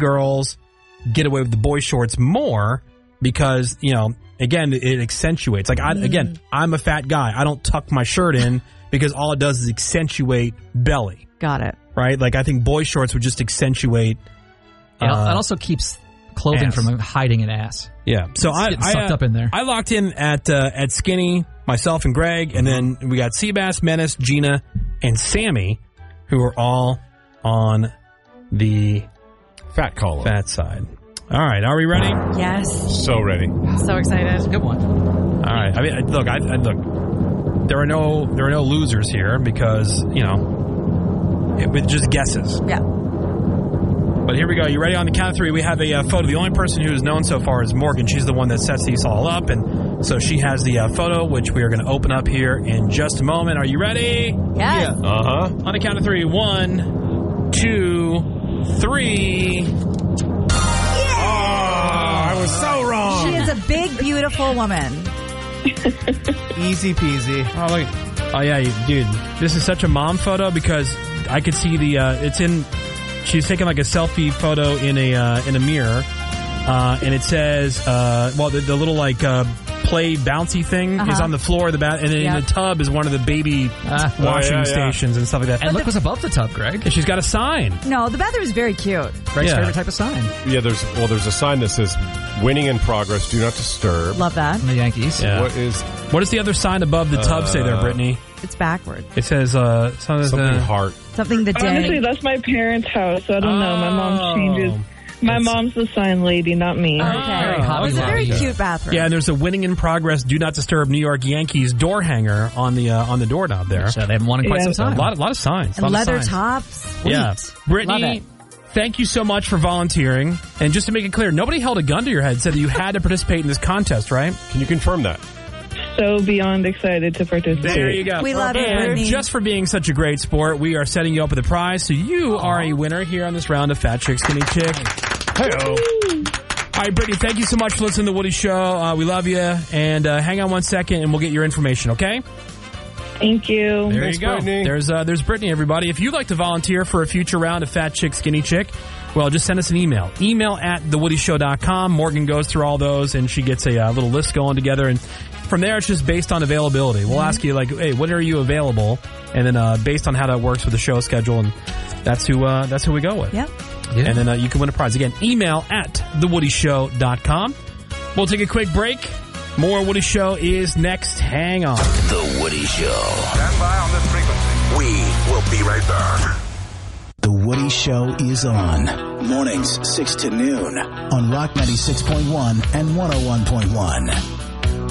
girls get away with the boy shorts more because, again, it accentuates. Like, again, I'm a fat guy. I don't tuck my shirt in because all it does is accentuate belly. Got it. Right? Like, I think boy shorts would just accentuate. It also keeps clothing ass. from hiding an ass. Yeah. So It's getting sucked up in there. I locked in at Skinny, myself and Greg, and then we got Seabass, Menace, Gina, and Sammy, who are all on the fat column. Fat side. All right, are we ready? Yes. So ready. So excited. Good one. All right. I mean, look. There are no losers here because with just guesses. Yeah. But here we go. You ready? On the count of three, we have a photo. The only person who is known so far is Morgan. She's the one that sets these all up, and so she has the photo, which we are going to open up here in just a moment. Are you ready? Yes. On the count of three. 1, 2, 3. I was so wrong. She is a big, beautiful woman. Easy peasy. Oh, look. Oh, yeah, dude. This is such a mom photo because I could see it's in... She's taking like a selfie photo in a mirror, and it says, the little like play bouncy thing is on the floor of the bath, and then in the tub is one of the baby washing stations and stuff like that. And look what's above the tub, Greg. And she's got a sign. No, the bathroom is very cute. Greg's favorite type of sign. Yeah, there's a sign that says "Winning in progress. Do not disturb." Love that. The Yankees. Yeah. What does the other sign above the tub say there, Brittany? It's backwards. It says something heart. Something the day. Honestly, that's my parents' house, so I don't know. My mom changes. My mom's the sign lady, not me. Okay. It was a very cute bathroom. Yeah, and there's a winning in progress, do not disturb New York Yankees door hanger on the doorknob there. So they haven't won in quite some time. A lot of signs. And leather signs. tops. Sweet. Yeah. Brittany, thank you so much for volunteering. And just to make it clear, nobody held a gun to your head, said that you had to participate in this contest, right? Can you confirm that? So beyond excited to participate. There you go. We love it, And Brittany. just for being such a great sport, we are setting you up with a prize. So you are a winner here on this round of Fat Chick, Skinny Chick. Hey-o. All right, Brittany, thank you so much for listening to The Woody Show. We love you. And hang on 1 second, and we'll get your information, okay? Thank you. There you go. Brittany. There's Brittany, everybody. If you'd like to volunteer for a future round of Fat Chick, Skinny Chick, well, just send us an email. Email at thewoodyshow.com. Morgan goes through all those, and she gets a little list going together. And from there, it's just based on availability. We'll ask you, like, hey, when are you available? And then based on how that works with the show schedule, and that's who we go with. Yep. Yeah. And then you can win a prize. Again, email at thewoodyshow.com. We'll take a quick break. More Woody Show is next. Hang on. The Woody Show. Stand by on this frequency. We will be right back. The Woody Show is on. Mornings, 6 to noon on Rock 96.1 and 101.1.